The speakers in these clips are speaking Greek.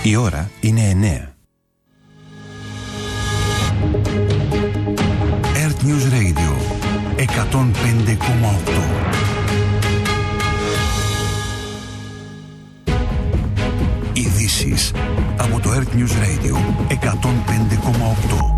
Η ώρα είναι 9. Earth News Radio 105,8. Ειδήσεις από το Earth News Radio 105,8.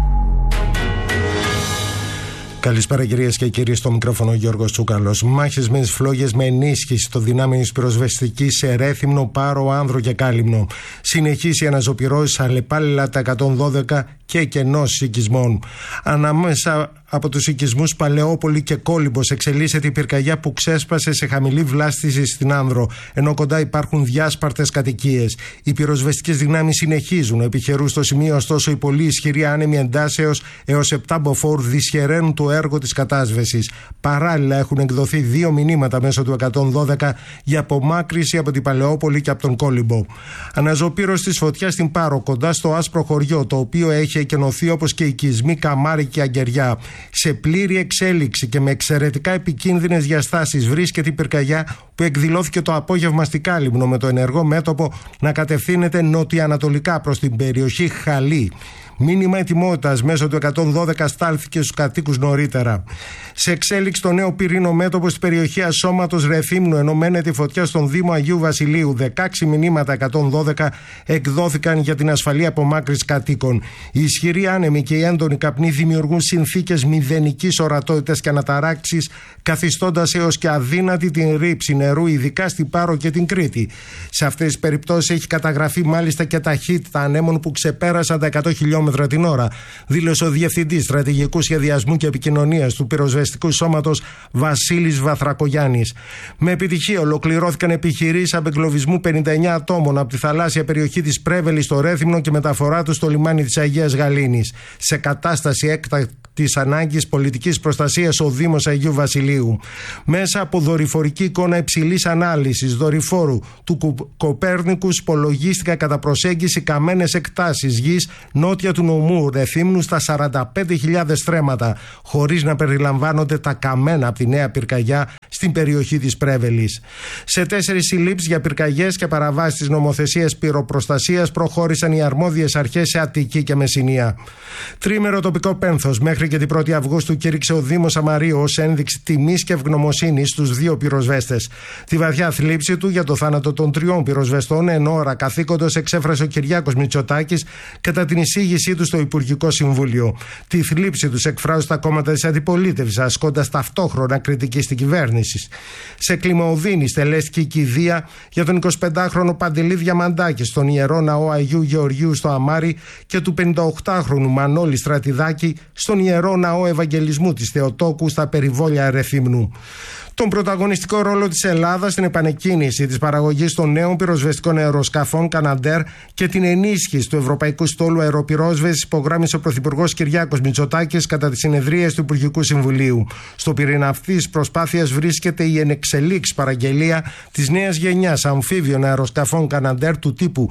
Καλησπέρα κυρίες και κύριοι, στο μικρόφωνο Γιώργος Τσούκαλος. Μάχες με τις φλόγες με ενίσχυση το δυνάμει της πυροσβεστικής σε Ρέθυμνο, Πάρο, Άνδρο και Κάλυμνο. Συνεχίσει οι αναζωπυρώσεις αλλεπάλληλα τα 112 και κενός οικισμών. Ανάμεσα από τους οικισμούς Παλαιόπολη και Κόλυμπος εξελίσσεται η πυρκαγιά που ξέσπασε σε χαμηλή βλάστηση στην Άνδρο, ενώ κοντά υπάρχουν διάσπαρτες κατοικίες. Οι πυροσβεστικές δυνάμεις συνεχίζουν να επιχειρούν στο σημείο, ωστόσο οι πολύ ισχυροί άνεμοι εντάσεως έως 7 μποφόρ δυσχεραίνουν το έργο της κατάσβεσης. Παράλληλα έχουν εκδοθεί 2 μηνύματα μέσω του 112 για απομάκρυση από την Παλαιόπολη και από τον Κόλυμπο. Αναζωπήρωση της φωτιάς στην Πάρο, κοντά στο άσπρο χωριό, το οποίο έχει εκενωθεί όπως και οι οικισμοί Καμάρι και Αγγεριά. Σε πλήρη εξέλιξη και με εξαιρετικά επικίνδυνες διαστάσεις βρίσκεται η πυρκαγιά που εκδηλώθηκε το απόγευμα στη Κάλυμνο, με το ενεργό μέτωπο να κατευθύνεται νοτιοανατολικά προς την περιοχή Χαλή. Μήνυμα ετοιμότητας μέσω του 112 στάλθηκε στους κατοίκους νωρίτερα. Σε εξέλιξη το νέο πυρήνο μέτωπο στην περιοχή Ασώματος Ρεθύμνου, ενωμένεται η φωτιά στον Δήμο Αγίου Βασιλείου. 16 μηνύματα 112 εκδόθηκαν για την ασφαλή απομάκρυνση κατοίκων. Οι ισχυροί άνεμοι και οι έντονοι καπνοί δημιουργούν συνθήκες μηδενικής ορατότητας και αναταράξεις, καθιστώντας έως και αδύνατη την ρήψη νερού, ειδικά στην Πάρο και την Κρήτη. Σε αυτές τις περιπτώσεις έχει καταγραφεί μάλιστα και ταχύτητα ανέμων που ξεπέρασαν τα 100 χιλιόμετρα την ώρα, δήλωσε ο Διευθυντής Στρατηγικού Σχεδιασμού και Επικοινωνίας του Πυροσβεστικού Σώματος Βασίλης Βαθρακογιάννης. Με επιτυχία ολοκληρώθηκαν επιχειρήσεις απεγκλωβισμού 59 ατόμων από τη θαλάσσια περιοχή της Πρέβελης στο Ρέθυμνο και μεταφορά τους στο λιμάνι της Αγίας Γαλήνης. Σε κατάσταση έκτακτης ανάγκης πολιτικής προστασίας ο Δήμος Αγίου Βασιλείου. Μέσα από δορυφορική εικόνα υψηλής ανάλυσης δορυφόρου του Κοπέρνικους υπολογίστηκαν κατά προσέγγιση καμένες εκτάσεις γης νότια του νομού Ρεθύμνου στα 45.000 στρέμματα, χωρίς να περιλαμβάνονται τα καμένα από τη νέα πυρκαγιά στην περιοχή της Πρέβελης. Σε 4 συλλήψεις για πυρκαγιές και παραβάσεις της νομοθεσίας πυροπροστασίας προχώρησαν οι αρμόδιες αρχές σε Αττική και Μεσσηνία. Τρίμερο τοπικό πένθος μέχρι και την 1η Αυγούστου κήρυξε ο Δήμος Σαμαρίου ως ένδειξη τιμής και ευγνωμοσύνης στους 2 πυροσβέστες. Τη βαθιά θλίψη του για το θάνατο των 3 πυροσβεστών εν ώρα καθήκοντος εξέφρασε ο Κυριάκος Μητσοτάκης κατά την εισήγησή του στο Υπουργικό Συμβούλιο. Τη θλίψη τους εκφράζουν στα κόμματα της αντιπολίτευσης, ασκώντας ταυτόχρονα κριτική στην κυβέρνηση. Σε κλίμα οδύνη στελέστηκε η κηδεία για τον 25χρονο Παντελή Διαμαντάκη στον Ιερό Ναό Αγίου Γεωργίου στο Αμάρι και του 58χρονου Μανώλη Στρατιδάκη στον Ιερό Ναό Ευαγγελισμού της Θεοτόκου στα περιβόλια Ρεθύμνου. Τον πρωταγωνιστικό ρόλο της Ελλάδας στην επανεκκίνηση της παραγωγής των νέων πυροσβεστικών αεροσκαφών Καναντέρ και την ενίσχυση του Ευρωπαϊκού Στόλου Αεροπυρόσβεσης υπογράμμισε ο Πρωθυπουργός Κυριάκος Μητσοτάκης κατά τις συνεδρίες του Υπουργικού Συμβουλίου. Στο πυρήνα αυτής της προσπάθειας βρίσκεται η ενεξελίξη παραγγελία της νέας γενιάς αμφίβιων αεροσκαφών Καναντέρ του τύπου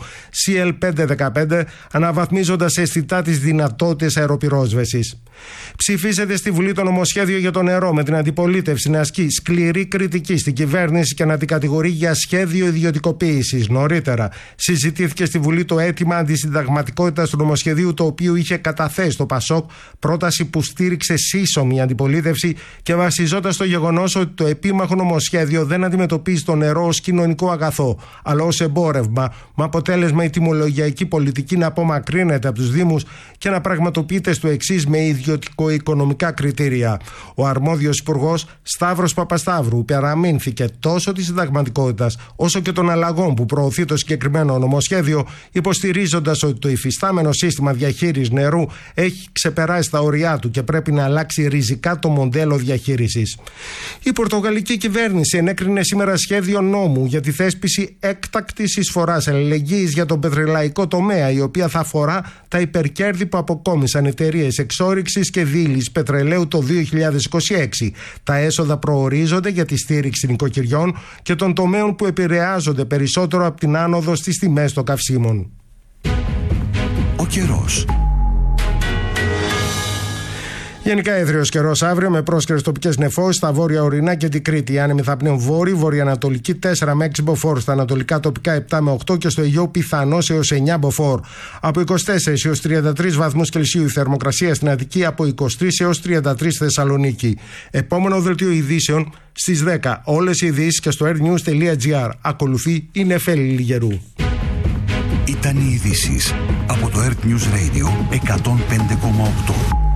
CL515, αναβαθμίζοντας αισθητά τις δυνατότητες αεροπυρόσβεσης. Ψηφίσετε στη Βουλή το νομοσχέδιο για το νερό, με την αντιπολίτευση να ασκεί σκληρή κριτική στην κυβέρνηση και να την κατηγορεί για σχέδιο ιδιωτικοποίησης. Νωρίτερα συζητήθηκε στη Βουλή το αίτημα αντισυνταγματικότητας του νομοσχεδίου, το οποίο είχε καταθέσει το ΠΑΣΟΚ, πρόταση που στήριξε σύσσωμη αντιπολίτευση και βασιζόταν στο γεγονός ότι το επίμαχο νομοσχέδιο δεν αντιμετωπίζει το νερό ως κοινωνικό αγαθό, αλλά ως εμπόρευμα, με αποτέλεσμα η τιμολογιακή πολιτική να απομακρύνεται από τους Δήμους και να πραγματοποιείται στο εξής με ιδιωτικο-οικονομικά κριτήρια. Ο αρμόδιος υπουργός Σταύρος Παπασταύρου υπεραμείνθηκε τόσο της συνταγματικότητας όσο και των αλλαγών που προωθεί το συγκεκριμένο νομοσχέδιο, υποστηρίζοντας ότι το υφιστάμενο σύστημα διαχείρισης νερού έχει ξεπεράσει τα ωριά του και πρέπει να αλλάξει ριζικά το μοντέλο διαχείρισης. Η πορτογαλική κυβέρνηση ενέκρινε σήμερα σχέδιο νόμου για τη θέσπιση έκτακτης εισφοράς αλληλεγγύης για τον πετρελαϊκό τομέα, η οποία θα αφορά τα υπερκέρδη που αποκόμισαν εταιρείες εξόρυξης και δείλης πετρελαίου το 2026. Τα έσοδα προορίζονται για τη στήριξη νοικοκυριών και των τομέων που επηρεάζονται περισσότερο από την άνοδο στις τιμές των καυσίμων. Ο καιρός. Γενικά έθριος καιρός αύριο με πρόσκαιρες τοπικές νεφώσεις στα βόρεια ορεινά και την Κρήτη. Άνεμοι θα πνέουν βόρειοι, βορειοανατολική 4 με 6 μποφόρ. Στα ανατολικά τοπικά 7 με 8 και στο Αιγαίο πιθανώς έως 9 μποφόρ. Από 24 έως 33 βαθμούς Κελσίου η θερμοκρασία στην Αττική, από 23 έως 33 Θεσσαλονίκη. Επόμενο δελτίο ειδήσεων στις 10. Όλες οι ειδήσεις και στο airnews.gr. Ακολουθεί η Νεφέλη Λιγερού. Ήταν οι ειδήσεις από το Earth News Radio 105,8.